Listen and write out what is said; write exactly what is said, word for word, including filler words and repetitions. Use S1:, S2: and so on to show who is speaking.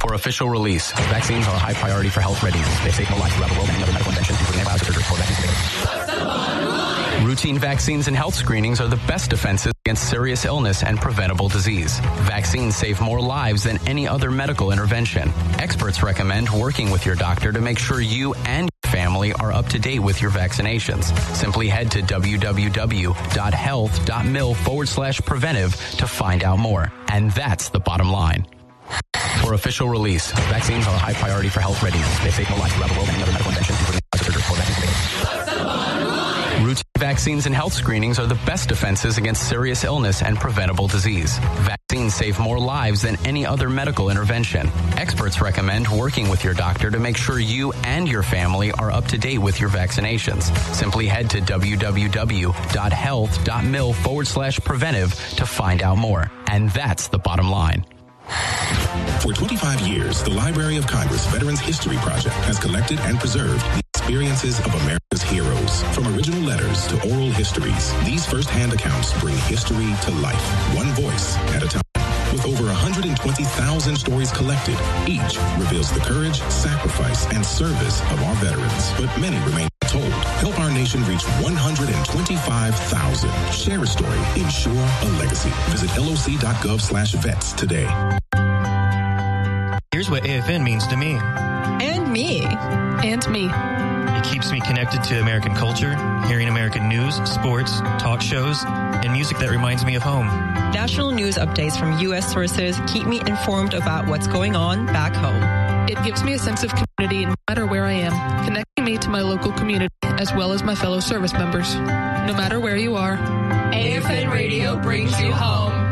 S1: For official release, vaccines are a high priority for health readiness. They save more lives throughout the world than any other medical invention, including antibiotics, surgery, or vaccines. Routine vaccines and health screenings are the best defenses against serious illness and preventable disease. Vaccines save more lives than any other medical intervention. Experts recommend working with your doctor to make sure you and your family are up to date with your vaccinations. Simply head to www.health.mil forward slash preventive to find out more. And that's the bottom line. For official release, vaccines are a high priority for health readiness. They save more lives throughout the world than any other medical invention, including surgery, or vaccines. Routine vaccines and health screenings are the best defenses against serious illness and preventable disease. Vaccines save more lives than any other medical intervention. Experts recommend working with your doctor to make sure you and your family are up to date with your vaccinations. Simply head to www.health.mil forward slash preventive to find out more. And that's the bottom line.
S2: For twenty-five years, the Library of Congress Veterans History Project has collected and preserved the experiences of America's heroes. From original letters to oral histories, these first-hand accounts bring history to life, one voice at a time. With over one hundred twenty thousand stories collected, each reveals the courage, sacrifice, and service of our veterans. But many remain untold. Help our nation reach one hundred twenty-five thousand. Share a story. Ensure a legacy. Visit loc.gov slash vets today.
S3: Here's what A F N means to me.
S4: And me.
S5: And me.
S3: It keeps me connected to American culture, hearing American news, sports, talk shows, and music that reminds me of home.
S4: National news updates from U S sources keep me informed about what's going on back home.
S5: It gives me a sense of community no matter where I am, connecting me to my local community as well as my fellow service members. No matter where you are,
S6: A F N Radio brings you home.